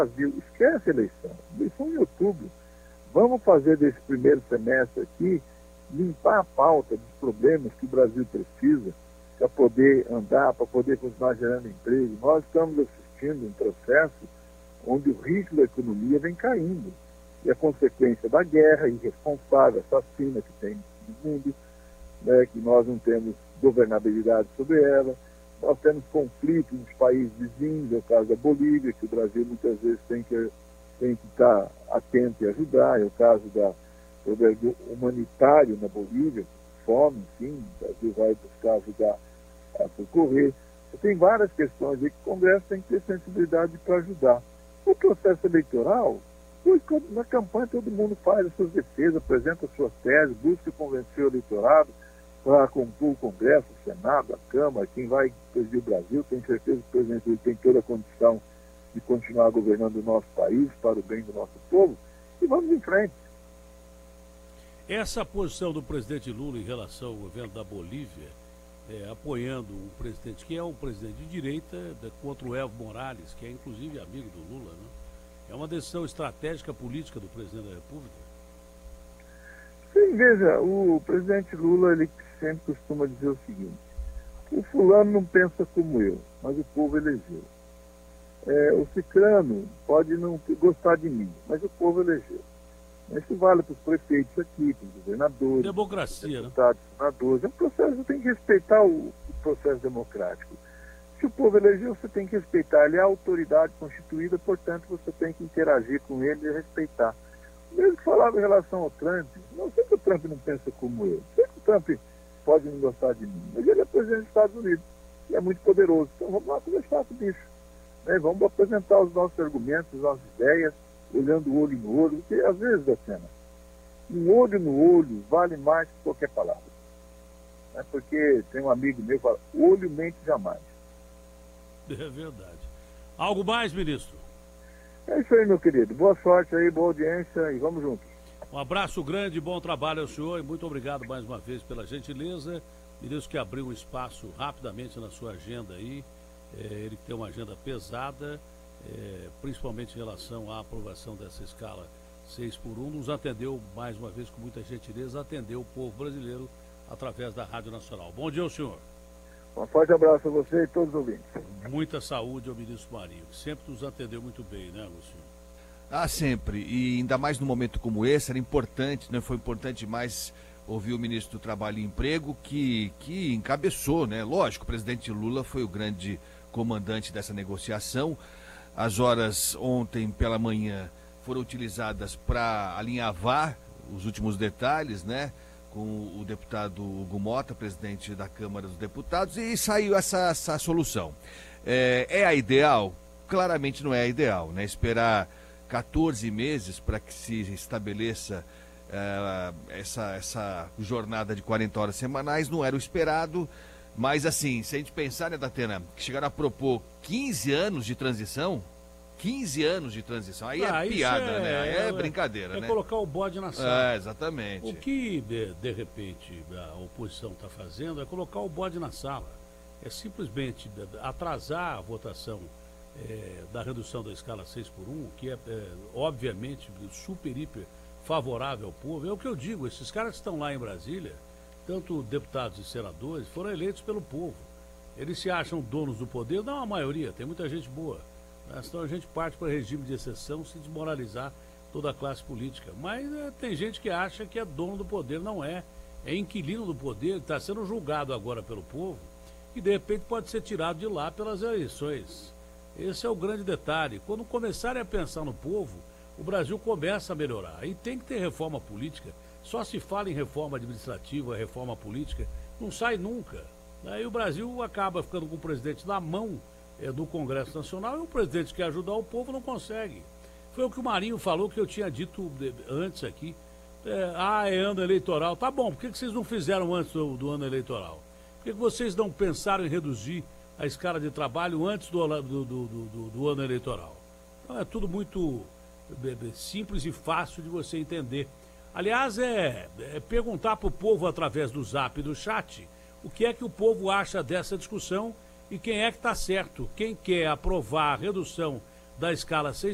Brasil. Esquece a eleição em outubro. Vamos fazer desse primeiro semestre aqui, limpar a pauta dos problemas que o Brasil precisa para poder andar, para poder continuar gerando emprego. Nós estamos assistindo um processo onde o ritmo da economia vem caindo. E a consequência da guerra irresponsável, assassina que tem no mundo, né, que nós não temos governabilidade sobre ela. Nós temos conflitos nos países vizinhos, é o caso da Bolívia, que o Brasil muitas vezes tem que estar atento e ajudar, é o caso do humanitário na Bolívia, fome, enfim, o Brasil vai buscar ajudar a socorrer. Tem várias questões aí que o Congresso tem que ter sensibilidade para ajudar. O processo eleitoral, na campanha todo mundo faz as suas defesas, apresenta as suas teses, busca convencer o eleitorado para compor o Congresso, o Senado, a Câmara, quem vai presidir o Brasil. Tenho certeza que o presidente Lula tem toda a condição de continuar governando o nosso país para o bem do nosso povo, e vamos em frente. Essa posição do presidente Lula em relação ao governo da Bolívia, apoiando um presidente que é um presidente de direita contra o Evo Morales, que é inclusive amigo do Lula, né? É uma decisão estratégica política do presidente da República? Sim, veja, o presidente Lula, ele sempre costuma dizer o seguinte: o fulano não pensa como eu, mas o povo elegeu. O ciclano pode não gostar de mim, mas o povo elegeu. Isso vale para os prefeitos aqui, para os governadores, democracia, deputados, senadores. É um processo, você tem que respeitar o processo democrático. Se o povo elegeu, você tem que respeitar. Ele é a autoridade constituída, portanto, você tem que interagir com ele e respeitar. Mesmo que falava em relação ao Trump, não sei que o Trump não pensa como eu, sei que o Trump pode não gostar de mim, mas ele é presidente dos Estados Unidos e é muito poderoso. Então vamos lá conversar com o bicho. Vamos apresentar os nossos argumentos, as nossas ideias, olhando o olho no olho, porque às vezes, Datena, um olho no olho vale mais que qualquer palavra. Porque tem um amigo meu que fala: olho mente jamais. É verdade. Algo mais, ministro? É isso aí, meu querido. Boa sorte aí, boa audiência e vamos juntos. Um abraço grande, bom trabalho ao senhor e muito obrigado mais uma vez pela gentileza. Ministro que abriu um espaço rapidamente na sua agenda aí. Ele tem uma agenda pesada, principalmente em relação à aprovação dessa escala 6x1. Nos atendeu mais uma vez com muita gentileza, atendeu o povo brasileiro através da Rádio Nacional. Bom dia ao senhor. Um forte abraço a você e todos os ouvintes. Muita saúde ao ministro Marinho, que sempre nos atendeu muito bem, né, Luciano? Ah, sempre. E ainda mais num momento como esse, era importante, né? Foi importante demais ouvir o ministro do Trabalho e Emprego, que encabeçou, né? Lógico, o presidente Lula foi o grande comandante dessa negociação. As horas ontem pela manhã foram utilizadas para alinhavar os últimos detalhes, né? Com o deputado Hugo Mota, presidente da Câmara dos Deputados, e saiu essa solução. É a ideal? Claramente não é a ideal, né? Esperar 14 meses para que se estabeleça essa jornada de 40 horas semanais não era o esperado, mas assim, se a gente pensar, né, Datena, que chegaram a propor 15 anos de transição, 15 anos de transição, aí é piada, né? É brincadeira, né? É colocar o bode na sala. Exatamente. O que, de repente, a oposição está fazendo é colocar o bode na sala. É simplesmente atrasar a votação da redução da escala 6x1, que é obviamente super, hiper favorável ao povo. É o que eu digo, esses caras que estão lá em Brasília, tanto deputados e senadores, foram eleitos pelo povo. Eles se acham donos do poder, não a maioria, tem muita gente boa. Senão a gente parte para regime de exceção se desmoralizar toda a classe política. Mas tem gente que acha que é dono do poder, não é. É inquilino do poder, está sendo julgado agora pelo povo e de repente pode ser tirado de lá pelas eleições. Esse é o grande detalhe. Quando começarem a pensar no povo, o Brasil começa a melhorar. E tem que ter reforma política. Só se fala em reforma administrativa, reforma política, não sai nunca. Aí o Brasil acaba ficando com o presidente na mão do Congresso Nacional e o presidente que quer ajudar o povo não consegue. Foi o que o Marinho falou, que eu tinha dito antes aqui. É ano eleitoral. Tá bom, por que vocês não fizeram antes do ano eleitoral? Por que vocês não pensaram em reduzir a escala de trabalho antes do ano eleitoral? Então é tudo muito simples e fácil de você entender. Aliás, é perguntar para o povo através do Zap e do chat o que é que o povo acha dessa discussão e quem é que está certo, quem quer aprovar a redução da escala 6